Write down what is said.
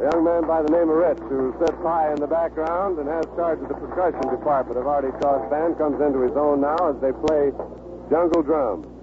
A young man by the name of Rich, who sits high in the background and has charge of the percussion department of Artie Shaw's band, comes into his own now as they play Jungle Drum.